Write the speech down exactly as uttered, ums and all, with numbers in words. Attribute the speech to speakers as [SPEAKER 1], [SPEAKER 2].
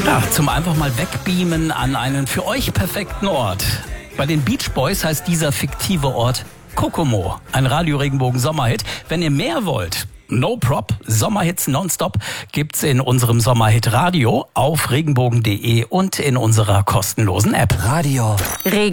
[SPEAKER 1] Ja, zum einfach mal wegbeamen an einen für euch perfekten Ort. Bei den Beach Boys heißt dieser fiktive Ort Kokomo. Ein Radio-Regenbogen-Sommerhit. Wenn ihr mehr wollt, no prop, Sommerhits nonstop gibt's in unserem Sommerhit Radio auf regenbogen punkt de und in unserer kostenlosen App.
[SPEAKER 2] Radio Regen.